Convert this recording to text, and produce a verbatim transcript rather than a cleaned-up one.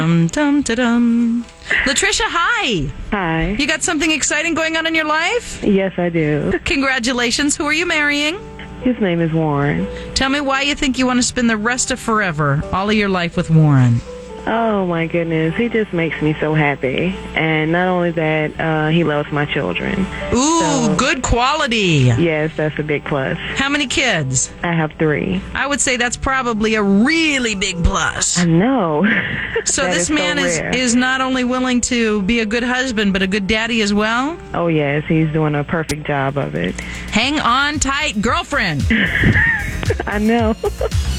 Dum, dum, da-dum. Latricia, hi. Hi. You got something exciting going on in your life? Yes, I do. Congratulations. Who are you marrying? His name is Warren. Tell me why you think you want to spend the rest of forever, all of your life with Warren. Oh, my goodness. He just makes me so happy. And not only that, uh, he loves my children. Ooh, So- good quality. Yes, that's a big plus. How many kids? I have three. I would say that's probably a really big plus. I know. So That this is so man is, rare. is not only willing to be a good husband, but a good daddy as well? Oh, yes. He's doing a perfect job of it. Hang on tight, girlfriend. I know.